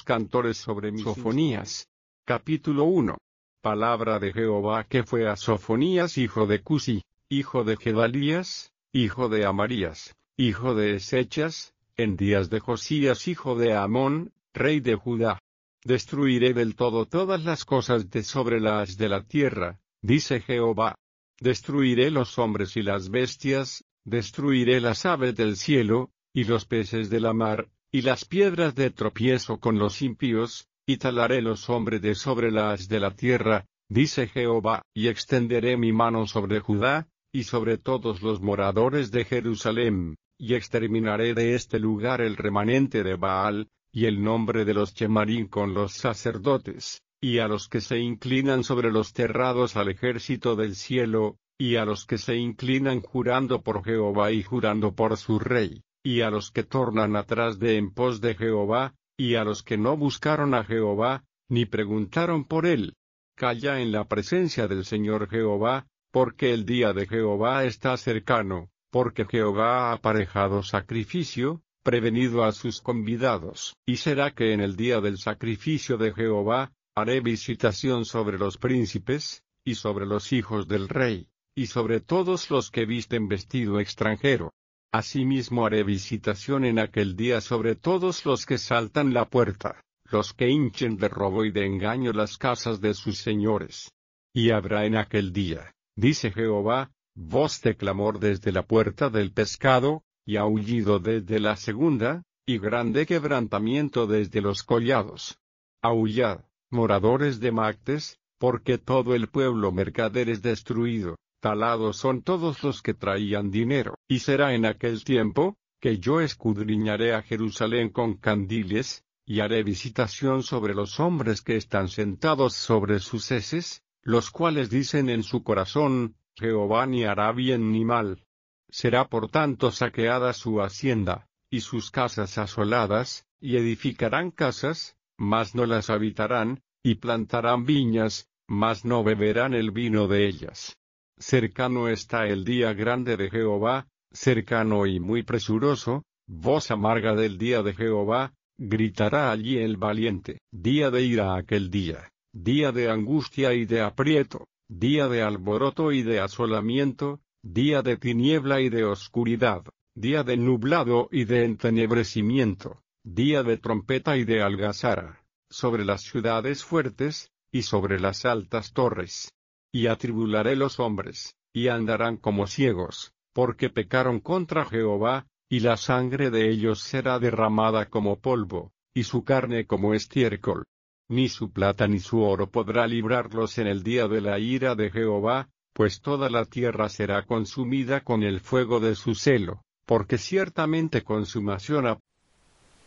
cantores sobre mí. Sofonías. Capítulo 1. Palabra de Jehová que fue a Sofonías hijo de Cusi, hijo de Gedalías, hijo de Amarías, hijo de Esechas, en días de Josías hijo de Amón, rey de Judá. Destruiré del todo todas las cosas de sobre la haz de la tierra, dice Jehová. Destruiré los hombres y las bestias, destruiré las aves del cielo, y los peces de la mar, y las piedras de tropiezo con los impíos, y talaré los hombres de sobre la haz de la tierra, dice Jehová, y extenderé mi mano sobre Judá, y sobre todos los moradores de Jerusalén, y exterminaré de este lugar el remanente de Baal, y el nombre de los Chemarín con los sacerdotes, y a los que se inclinan sobre los terrados al ejército del cielo, y a los que se inclinan jurando por Jehová y jurando por su rey, y a los que tornan atrás de en pos de Jehová, y a los que no buscaron a Jehová, ni preguntaron por él. Calla en la presencia del Señor Jehová, porque el día de Jehová está cercano, porque Jehová ha aparejado sacrificio, prevenido a sus convidados. Y será que en el día del sacrificio de Jehová, haré visitación sobre los príncipes, y sobre los hijos del rey, y sobre todos los que visten vestido extranjero. Asimismo haré visitación en aquel día sobre todos los que saltan la puerta, los que hinchen de robo y de engaño las casas de sus señores. Y habrá en aquel día, dice Jehová, voz de clamor desde la puerta del pescado, y aullido desde la segunda, y grande quebrantamiento desde los collados. Aullad, moradores de Mactes, porque todo el pueblo mercader es destruido, talados son todos los que traían dinero. Y será en aquel tiempo, que yo escudriñaré a Jerusalén con candiles, y haré visitación sobre los hombres que están sentados sobre sus heces, los cuales dicen en su corazón, Jehová ni hará bien ni mal. Será por tanto saqueada su hacienda, y sus casas asoladas, y edificarán casas, mas no las habitarán, y plantarán viñas, mas no beberán el vino de ellas. Cercano está el día grande de Jehová, cercano y muy presuroso, voz amarga del día de Jehová, gritará allí el valiente. Día de ira aquel día, día de angustia y de aprieto, día de alboroto y de asolamiento, día de tiniebla y de oscuridad, día de nublado y de entenebrecimiento, día de trompeta y de algazara, sobre las ciudades fuertes, y sobre las altas torres. Y atribularé los hombres, y andarán como ciegos, porque pecaron contra Jehová, y la sangre de ellos será derramada como polvo, y su carne como estiércol. Ni su plata ni su oro podrá librarlos en el día de la ira de Jehová, pues toda la tierra será consumida con el fuego de su celo, porque ciertamente consumación ha